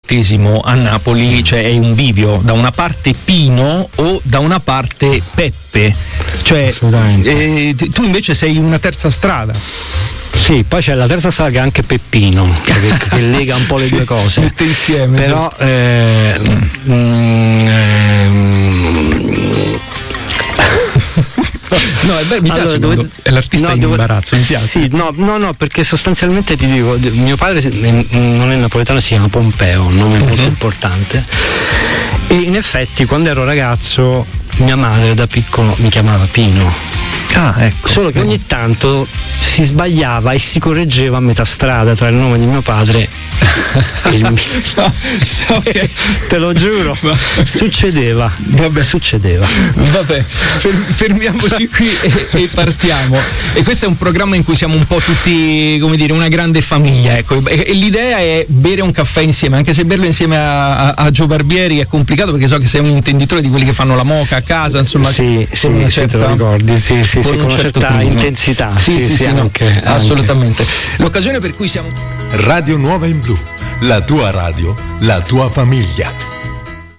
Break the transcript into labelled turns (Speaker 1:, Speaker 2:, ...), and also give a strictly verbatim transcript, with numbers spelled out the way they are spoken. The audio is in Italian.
Speaker 1: battesimo a Napoli, cioè è un bivio, da una parte Pino o da una parte Peppe, cioè eh, tu invece sei una terza strada.
Speaker 2: Sì, poi c'è la terza strada che è anche Peppino, che, che lega un po' le sì, due cose.
Speaker 1: Mette insieme.
Speaker 2: Però sì. eh, mm, ehm,
Speaker 1: no, è bello, mi piace allora, dove, è l'artista no, in devo, imbarazzo, mi piace.
Speaker 2: Sì, no, no, no, perché sostanzialmente ti dico, mio padre non è napoletano, si chiama Pompeo, un nome uh-huh. molto importante. E in effetti quando ero ragazzo mia madre da piccolo mi chiamava Pino.
Speaker 1: Ah, ecco.
Speaker 2: Solo che ogni tanto si sbagliava e si correggeva a metà strada tra il nome di mio padre e il mio. No, okay. Te lo giuro, ma... succedeva. Vabbè. Succedeva.
Speaker 1: Vabbè, fermiamoci qui e, e partiamo. E questo è un programma in cui siamo un po' tutti, come dire, una grande famiglia, ecco. E, e l'idea è bere un caffè insieme, anche se berlo insieme a, a, a Gio Barbieri è complicato, perché so che sei un intenditore di quelli che fanno la moca a casa, insomma.
Speaker 2: Sì, sì,
Speaker 1: certa...
Speaker 2: sì, te lo ricordi, sì, sì. Con una
Speaker 1: certo
Speaker 2: certa
Speaker 1: turismo.
Speaker 2: Intensità,
Speaker 1: sì,
Speaker 2: sì,
Speaker 1: sì,
Speaker 2: sì,
Speaker 1: sì
Speaker 2: anche,
Speaker 1: no,
Speaker 2: anche.
Speaker 1: Assolutamente. L'occasione per cui siamo
Speaker 3: Radio Nuova in Blu, la tua radio, la tua famiglia.